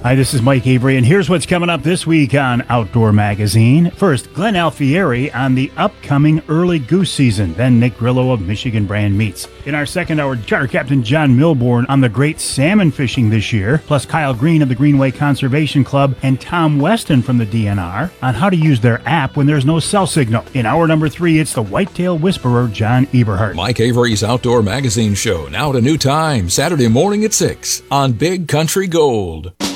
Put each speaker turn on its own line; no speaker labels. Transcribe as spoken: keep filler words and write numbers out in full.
Hi, this is Mike Avery, and here's what's coming up this week on Outdoor Magazine. First, Glenn Alfieri on the upcoming early goose season. Then Nick Grillo of Michigan Brand Meats. In our second hour, Charter Captain John Milborn on the great salmon fishing this year, plus Kyle Green of the Greenway Conservation Club and Tom Weston from the D N R on how to use their app when there's no cell signal. In hour number three, it's the Whitetail Whisperer, John Eberhardt.
Mike Avery's Outdoor Magazine show, now at a new time, Saturday morning at six on Big Country Gold.